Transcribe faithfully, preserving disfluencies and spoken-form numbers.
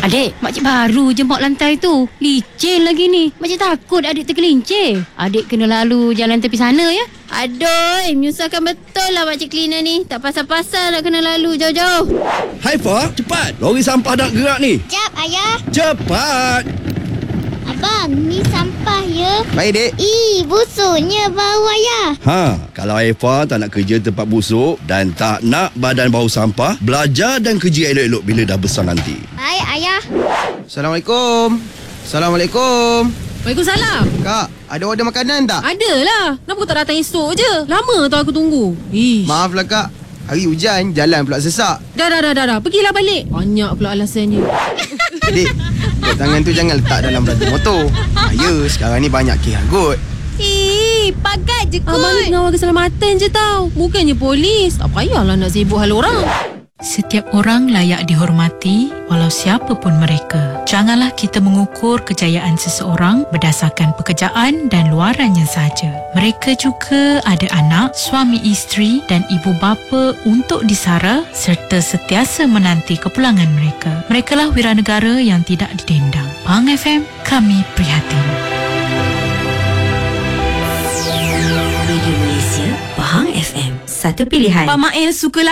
Adik, makcik baru je mop lantai tu. Licin lagi ni. Makcik takut adik tergelincir. Adik kena lalu jalan tepi sana ya. Aduh, menyusahkan betul lah makcik cleaner ni. Tak pasal-pasal nak kena lalu jauh-jauh. Haifa, cepat. Lori sampah dah gerak ni. Jap, Ayah. Cepat. Abang, ni sampah ya. Baik, Dek. Ih, busuknya bau Ayah. Ha, kalau Haifa tak nak kerja tempat busuk dan tak nak badan bau sampah, belajar dan kerja elok-elok bila dah besar nanti. Baik, Ayah. Assalamualaikum. Assalamualaikum. Waalaikumsalam. Kak, ada order makanan tak? Ada lah. Kenapa kau tak datang esok je? Lama tau aku tunggu. Ish. Maaf lah, Kak. Hari hujan, jalan pula sesak. Dah, dah, dah, dah, dah. Pergilah balik. Banyak pula alasannya. Dek, buat tangan tu jangan letak dalam belakang motor. Ya, sekarang ni banyak kes anggut. Eh, pagat je kot. Abang ni pengawal keselamatan je tau. Bukannya polis. Tak payahlah nak sibuk hal orang. Setiap orang layak dihormati walau siapa pun mereka. Janganlah kita mengukur kejayaan seseorang berdasarkan pekerjaan dan luarannya sahaja. Mereka juga ada anak, suami isteri dan ibu bapa untuk disara serta sentiasa menanti kepulangan mereka. Merekalah wiranegara yang tidak didendang. Pahang F M, kami prihatin. Radio Malaysia, Pahang F M, satu pilihan. Pak Mail suka